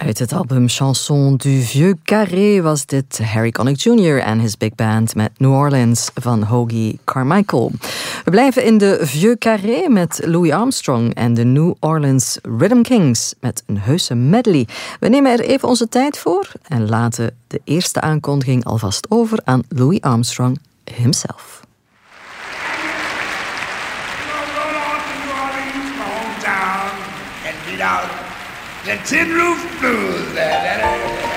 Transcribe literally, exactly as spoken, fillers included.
Uit het album Chanson du Vieux Carré was dit Harry Connick junior en his big band met New Orleans van Hoagy Carmichael. We blijven in de Vieux Carré met Louis Armstrong en de New Orleans Rhythm Kings met een heuse medley. We nemen er even onze tijd voor en laten de eerste aankondiging alvast over aan Louis Armstrong himself. The Tin Roof Blues.